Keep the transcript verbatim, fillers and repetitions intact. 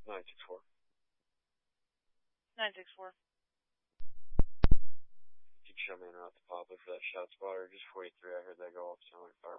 nine six four. nine six four. You can show me en route to Poplar for that shot spotter. Just forty-three. I heard that go off sound like fire.